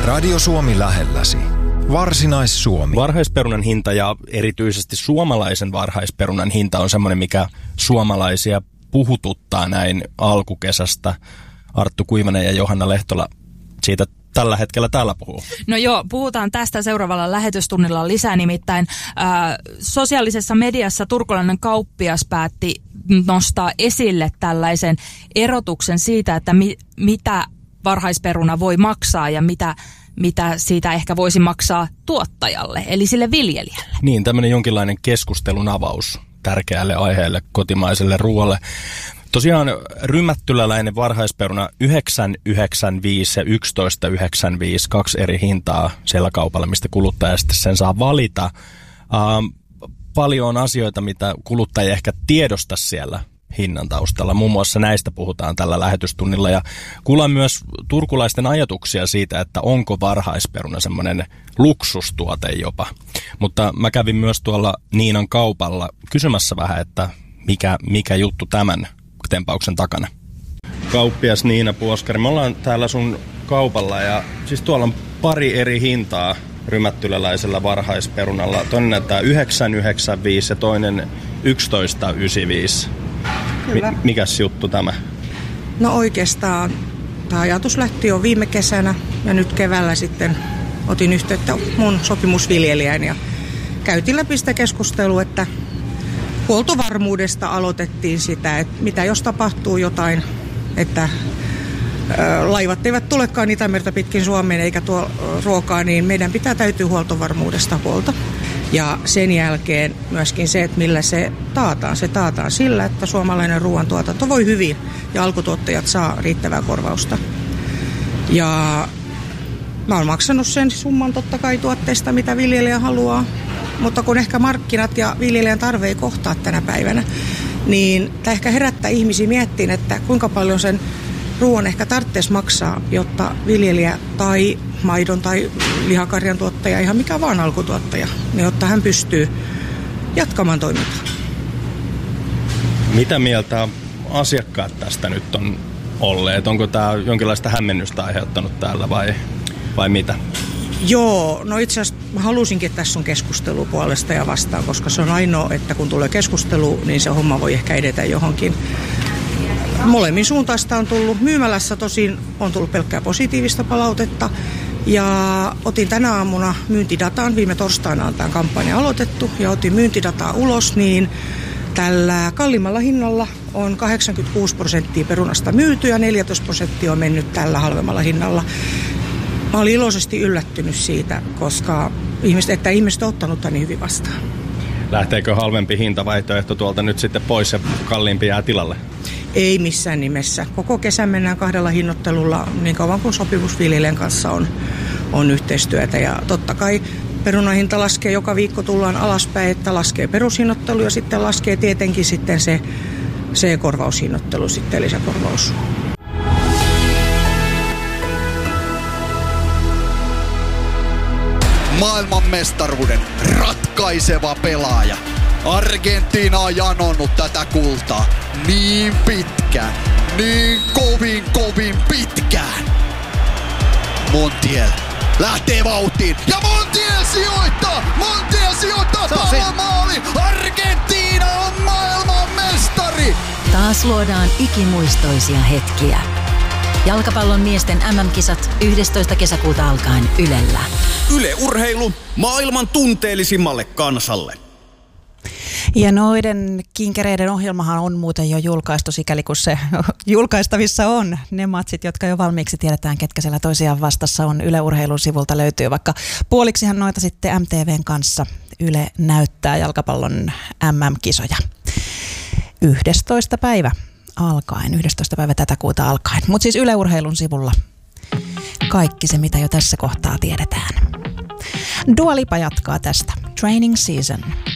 Radio Suomi lähelläsi. Varsinais-Suomi. Varhaisperunan hinta ja erityisesti suomalaisen varhaisperunan hinta on semmoinen, mikä suomalaisia puhututtaa näin alkukesästä. Arttu Kuivanen ja Johanna Lehtola siitä tällä hetkellä täällä puhuu. No joo, puhutaan tästä seuraavalla lähetystunnilla lisää, nimittäin sosiaalisessa mediassa turkulainen kauppias päätti nostaa esille tällaisen erotuksen siitä, että mitä varhaisperuna voi maksaa ja mitä siitä ehkä voisi maksaa tuottajalle, eli sille viljelijälle. Niin, tämmöinen jonkinlainen keskustelun avaus tärkeälle aiheelle, kotimaiselle ruoalle. Tosiaan rymättyläläinen varhaisperuna 9,95 ja 11,95, 2 eri hintaa siellä kaupalla, mistä kuluttaja sitten sen saa valita. Paljon on asioita, mitä kuluttaja ehkä tiedosta siellä hinnan taustalla. Muun muassa näistä puhutaan tällä lähetystunnilla ja kuullaan myös turkulaisten ajatuksia siitä, että onko varhaisperuna semmoinen luksustuote jopa. Mutta mä kävin myös tuolla Niinan kaupalla kysymässä vähän, että mikä juttu tämän tempauksen takana. Kauppias Niina Puoskari, me ollaan täällä sun kaupalla ja siis tuolla on pari eri hintaa rymättyläläisellä varhaisperunalla. Toinen näyttää 9,95 ja toinen 11,95. Mikäs juttu tämä? No oikeastaan tämä ajatus lähti jo viime kesänä ja nyt keväällä sitten otin yhteyttä mun sopimusviljelijän ja käytiin läpi sitä keskustelua, että huoltovarmuudesta aloitettiin sitä, että mitä jos tapahtuu jotain, että laivat eivät tulekaan Itämerta pitkin Suomeen eikä tuo ruokaa, niin meidän täytyy huoltovarmuudesta huolta. Ja sen jälkeen myöskin se, että millä se taataan. Se taataan sillä, että suomalainen ruoantuotanto voi hyvin ja alkutuottajat saa riittävää korvausta. Ja mä oon maksanut sen summan totta kai tuotteista, mitä viljelijä haluaa. Mutta kun ehkä markkinat ja viljelijän tarve ei kohtaa tänä päivänä, niin tämä ehkä herättää ihmisiä miettiin, että kuinka paljon sen ruoan ehkä tarvitsisi maksaa, jotta viljelijä tai maidon tai lihakarjan tuottaja, ihan mikä vaan alkutuottaja, niin jotta hän pystyy jatkamaan toimintaa. Mitä mieltä asiakkaat tästä nyt on olleet? Onko tämä jonkinlaista hämmennystä aiheuttanut täällä vai mitä? Joo, no itse asiassa mä halusinkin, että tässä on keskustelu puolesta ja vastaan, koska se on ainoa, että kun tulee keskustelu, niin se homma voi ehkä edetä johonkin. Molemmin suuntaista on tullut. Myymälässä tosin on tullut pelkkää positiivista palautetta. Ja otin tänä aamuna myyntidatan, viime torstaina on tämä kampanja aloitettu, ja otin myyntidataa ulos, niin tällä kalliimmalla hinnalla on 86% perunasta myyty ja 14% on mennyt tällä halvemmalla hinnalla. Mä olin iloisesti yllättynyt siitä, koska ihmiset on ottanut tämän niin hyvin vastaan. Lähteekö halvempi hintavaihtoehto tuolta nyt sitten pois ja kalliimpi jää tilalle? Ei missään nimessä. Koko kesän mennään 2 hinnoittelulla niin kauan kuin sopimusviljelijän kanssa on yhteistyötä. Ja totta kai perunahinta laskee joka viikko, tullaan alaspäin, että laskee perushinnoittelu ja sitten laskee tietenkin sitten se korvaushinnoittelu, sitten lisäkorvaus. Maailmanmestaruuden ratkaiseva pelaaja. Argentiina on janonnut tätä kultaa niin pitkään, niin kovin pitkään. Montiel lähtee vauhtiin ja Montiel sijoittaa tuolla maali. Argentiina on maailmanmestari. Taas luodaan ikimuistoisia hetkiä. Jalkapallon miesten MM-kisat 11. kesäkuuta alkaen Ylellä. Yle Urheilu maailman tunteellisimmalle kansalle. Ja noiden kinkereiden ohjelmahan on muuten jo julkaistu, sikäli kun se julkaistavissa on. Ne matsit, jotka jo valmiiksi tiedetään, ketkä siellä toisiaan vastassa on. Yle Urheilun sivulta löytyy, vaikka puoliksihan noita sitten MTVn kanssa Yle näyttää jalkapallon MM-kisoja. 11. päivä alkaen, 11. päivä tätä kuuta alkaen. Mutta siis Yle Urheilun sivulla kaikki se, mitä jo tässä kohtaa tiedetään. Dua Lipa jatkaa tästä. Training Season.